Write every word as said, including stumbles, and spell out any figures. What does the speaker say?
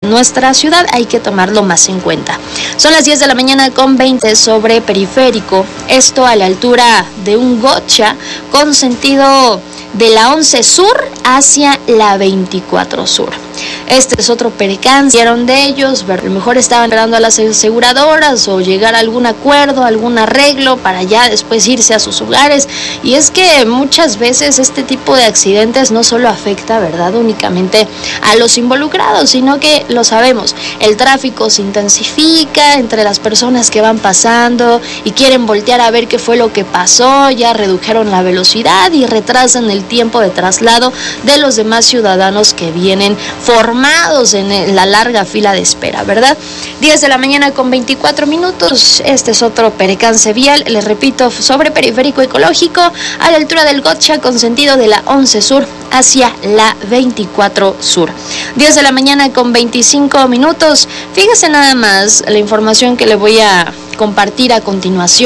nuestra ciudad, hay que tomarlo más en cuenta. Son las diez de la mañana con veinte sobre Periférico, esto a la altura de un gotcha con sentido de la once Sur hacia la veinticuatro Sur. Este es otro percance, vieron de ellos, a lo mejor estaban esperando a las aseguradoras o llegar a algún acuerdo, algún arreglo para ya después irse a sus hogares. Y es que muchas veces este tipo de accidentes no solo afecta, ¿verdad?, únicamente a los involucrados, sino que lo sabemos, el tráfico se intensifica entre las personas que van pasando y quieren voltear a ver qué fue lo que pasó, ya redujeron la velocidad y retrasan el tiempo de traslado de los demás ciudadanos que vienen formados en la larga fila de espera, ¿verdad? diez de la mañana con veinticuatro minutos, este es otro percance vial, les repito, sobre Periférico Ecológico, a la altura del Gotcha con sentido de la once Sur hacia la veinticuatro Sur. diez de la mañana con veinticinco minutos, fíjese nada más la información que le voy a compartir a continuación.